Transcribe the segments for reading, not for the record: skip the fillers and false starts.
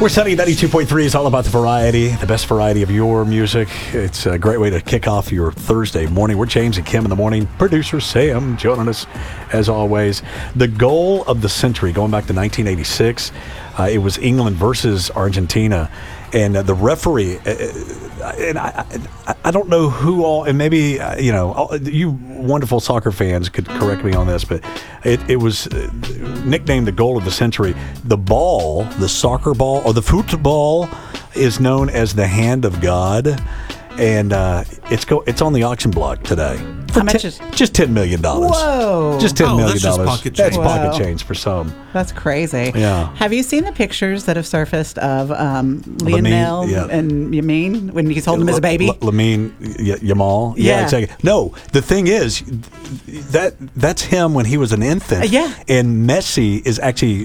We're Sunny 92.3 is all about the variety, the best variety of your music. It's a great way to kick off your Thursday morning. We're James and Kim in the morning. Producer Sam joining us as always. The goal of the century, going back to 1986, it was England versus Argentina. And the referee, and I don't know who all, and maybe, you wonderful soccer fans could correct me on this, but it was nicknamed the goal of the century. The ball, the soccer ball, or the football is known as the hand of God, and it's on the auction block today. How much is just $10 million? Whoa! Just $10 million. That's just pocket change. That's Wow. pocket change for some. That's crazy. Yeah. Have you seen the pictures that have surfaced of Lionel yeah. and Yamin when he's holding him as a baby? Lamine Yamal. Yeah. Exactly. No, the thing is, that's him when he was an infant. Yeah. And Messi is actually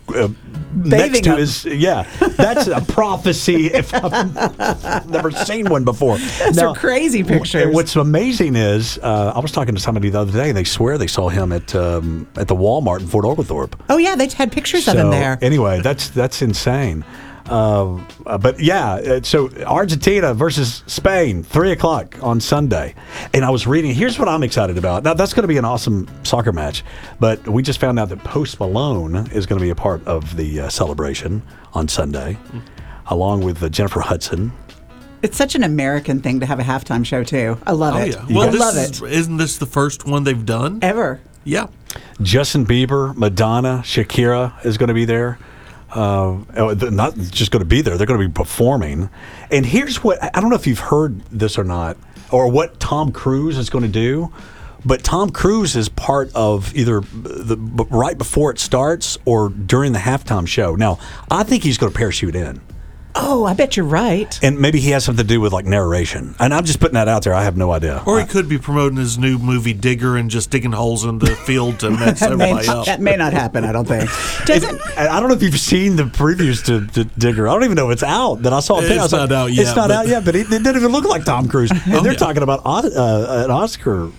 next to him. his. Yeah. That's a prophecy. If I've never seen one before. Those are crazy pictures. And what's amazing is, I was talking to somebody the other day, and they swear they saw him at the Walmart in Fort Oglethorpe. Oh yeah, they had pictures of him there. Anyway, that's insane. But yeah, so Argentina versus Spain, 3:00 on Sunday. And I was reading, here's what I'm excited about. Now, that's going to be an awesome soccer match, but we just found out that Post Malone is going to be a part of the celebration on Sunday, along with Jennifer Hudson. It's such an American thing to have a halftime show too. I love it. Yeah. Well, I love it. Isn't this the first one they've done? Ever. Yeah. Justin Bieber, Madonna, Shakira is going to be there. They're not just going to be there, they're going to be performing. And here's what, I don't know if you've heard this or not, or what Tom Cruise is going to do, but Tom Cruise is part of either right before it starts or during the halftime show. Now, I think he's going to parachute in. Oh, I bet you're right. And maybe he has something to do with like narration. And I'm just putting that out there. I have no idea. Or he could be promoting his new movie Digger and just digging holes in the field to mess everybody up. That may not happen, I don't think. I don't know if you've seen the previews to Digger. I don't even know if it's out. That I saw. It's not out yet. It's not out yet, but it didn't even look like Tom Cruise. And they're talking about an Oscar,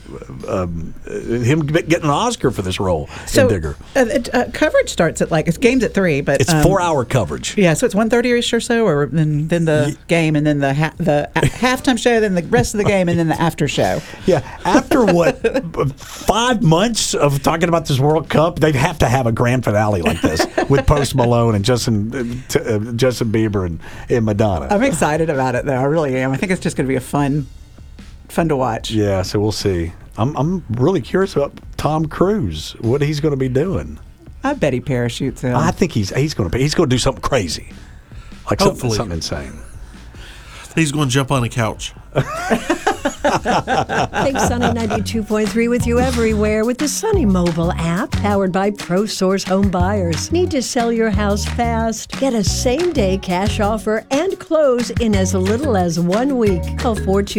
him getting an Oscar for this role in Digger. Coverage starts at it's games at 3, but It's 4-hour coverage. Yeah, so it's 1:30ish or so, or then the game, and then the halftime show, then the rest of the game, and then the after show. Yeah, after what 5 months of talking about this World Cup, they'd have to have a grand finale like this with Post Malone and Justin Bieber and Madonna. I'm excited about it, though. I really am. I think it's just going to be a fun to watch. Yeah, so we'll see. I'm really curious about Tom Cruise, what he's going to be doing. I bet he parachutes in. I think he's going to do something crazy, like something insane. He's going to jump on a couch. Take Sunny 92.3 with you everywhere with the Sunny mobile app powered by ProSource Home Buyers. Need to sell your house fast? Get a same-day cash offer and close in as little as 1 week. Call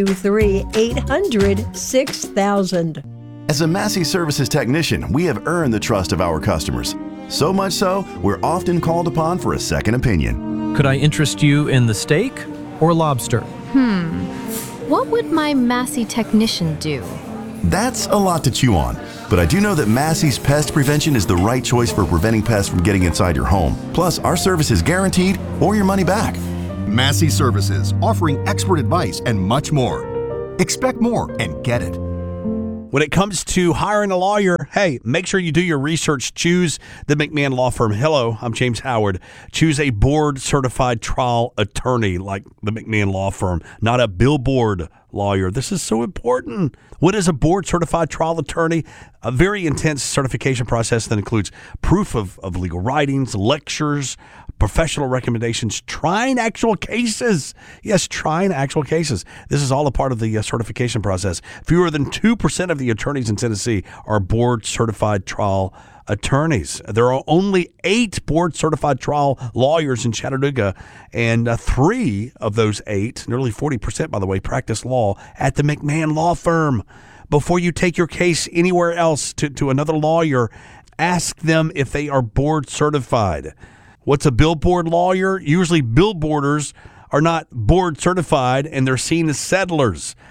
423-800-6000. As a Massey Services technician, we have earned the trust of our customers. So much so, we're often called upon for a second opinion. Could I interest you in the steak or lobster? What would my Massey technician do? That's a lot to chew on, but I do know that Massey's Pest Prevention is the right choice for preventing pests from getting inside your home. Plus, our service is guaranteed or your money back. Massey Services, offering expert advice and much more. Expect more and get it. When it comes to hiring a lawyer, hey, make sure you do your research. Choose the McMahon Law Firm. Hello, I'm James Howard. Choose a board-certified trial attorney like the McMahon Law Firm, not a billboard lawyer. This is so important. What is a board-certified trial attorney? A very intense certification process that includes proof of legal writings, lectures, professional recommendations, trying actual cases. Yes, trying actual cases. This is all a part of the certification process. Fewer than 2% of the attorneys in Tennessee are board-certified trial attorneys. There are only 8 board-certified trial lawyers in Chattanooga, and 3 of those 8, nearly 40%, by the way, practice law at the McMahon Law Firm. Before you take your case anywhere else to another lawyer, ask them if they are board-certified. What's a billboard lawyer? Usually billboarders are not board certified and they're seen as settlers.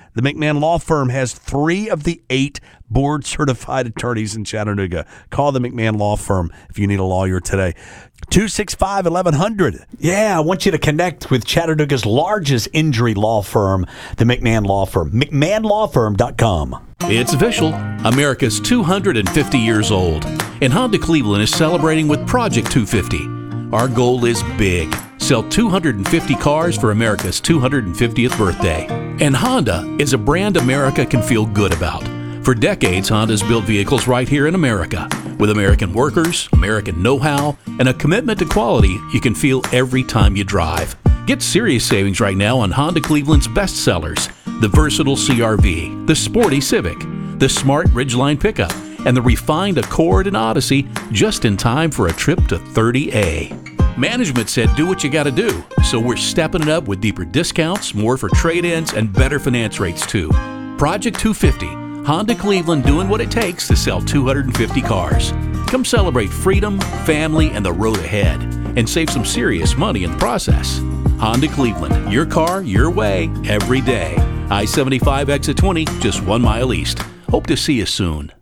The McMahon Law Firm has 3 of the 8 board-certified attorneys in Chattanooga. Call the McMahon Law Firm if you need a lawyer today. 265-1100. Yeah, I want you to connect with Chattanooga's largest injury law firm, the McMahon Law Firm. McMahonLawFirm.com. It's official. America's 250 years old. And Honda Cleveland is celebrating with Project 250. Our goal is big. Sell 250 cars for America's 250th birthday. And Honda is a brand America can feel good about. For decades, Honda's built vehicles right here in America. With American workers, American know-how, and a commitment to quality you can feel every time you drive. Get serious savings right now on Honda Cleveland's best sellers. The versatile CR-V, the sporty Civic, the smart Ridgeline pickup, and the refined Accord and Odyssey, just in time for a trip to 30A. Management said do what you gotta do, so we're stepping it up with deeper discounts, more for trade-ins, and better finance rates too. Project 250, Honda Cleveland doing what it takes to sell 250 cars. Come celebrate freedom, family, and the road ahead, and save some serious money in the process. Honda Cleveland, your car, your way, every day. I-75 exit 20, just 1 mile east. Hope to see you soon.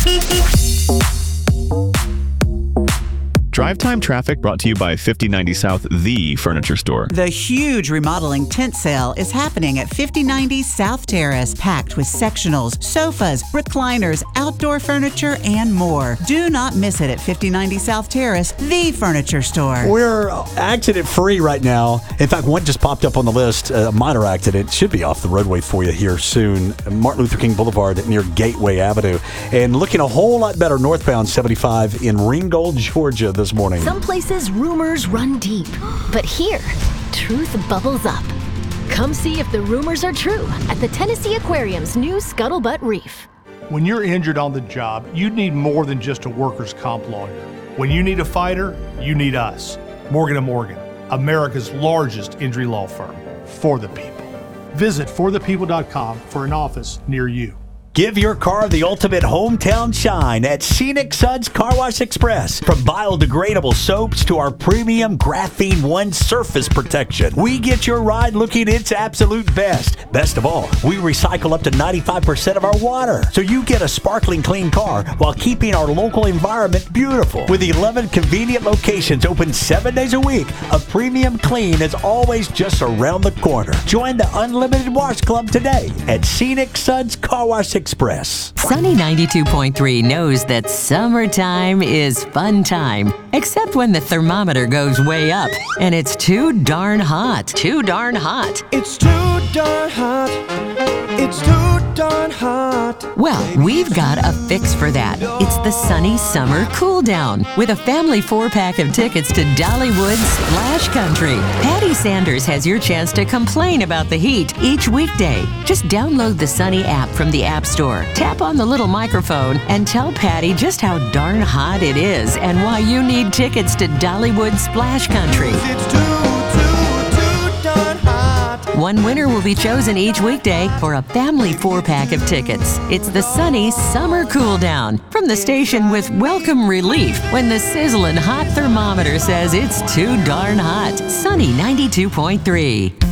Drive Time Traffic brought to you by 5090 South, the furniture store. The huge remodeling tent sale is happening at 5090 South Terrace, packed with sectionals, sofas, recliners, outdoor furniture, and more. Do not miss it at 5090 South Terrace, the furniture store. We're accident-free right now. In fact, one just popped up on the list, a minor accident. Should be off the roadway for you here soon. Martin Luther King Boulevard near Gateway Avenue. And looking a whole lot better northbound 75 in Ringgold, Georgia this morning. Some places rumors run deep, but here, truth bubbles up. Come see if the rumors are true at the Tennessee Aquarium's new Scuttlebutt Reef. When you're injured on the job, you need more than just a workers' comp lawyer. When you need a fighter, you need us. Morgan & Morgan, America's largest injury law firm. For the people. Visit forthepeople.com for an office near you. Give your car the ultimate hometown shine at Scenic Suds Car Wash Express. From biodegradable soaps to our premium Graphene One surface protection, we get your ride looking its absolute best. Best of all, we recycle up to 95% of our water, so you get a sparkling clean car while keeping our local environment beautiful. With 11 convenient locations open 7 days a week, a premium clean is always just around the corner. Join the Unlimited Wash Club today at Scenic Suds Car Wash Express. Sunny 92.3 knows that summertime is fun time, except when the thermometer goes way up and it's too darn hot. Too darn hot. It's too darn hot. It's too darn hot. Well, we've got a fix for that. It's the Sunny Summer Cool Down with a family 4-pack of tickets to Dollywood Splash Country. Patty Sanders has your chance to complain about the heat each weekday. Just download the Sunny app from the App Store. Tap on the little microphone and tell Patty just how darn hot it is and why you need tickets to Dollywood Splash Country. It's too darn hot. One winner will be chosen each weekday for a family 4-pack of tickets. It's the Sunny Summer Cool Down from the station with welcome relief when the sizzling hot thermometer says it's too darn hot. Sunny 92.3.